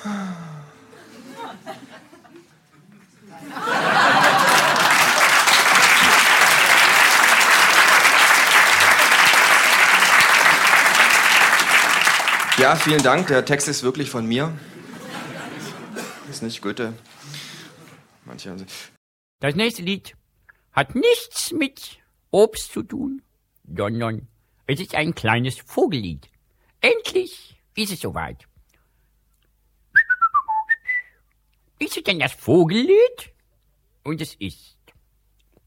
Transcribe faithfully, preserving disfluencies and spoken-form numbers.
Ja, vielen Dank. Der Text ist wirklich von mir. Ist nicht Goethe. Manche haben sie. Das nächste Lied hat nichts mit Obst zu tun, sondern es ist ein kleines Vogellied. Endlich ist es soweit. Ist es denn das Vogellied? Und es ist